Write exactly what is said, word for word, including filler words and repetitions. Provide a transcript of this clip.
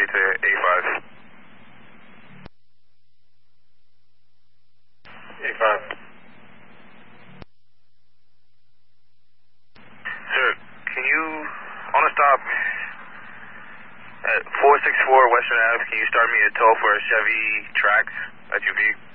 three to A five. A five. Sir, can you, on a stop at four six four Western Ave, can you start me a tow for a Chevy Trax S U V?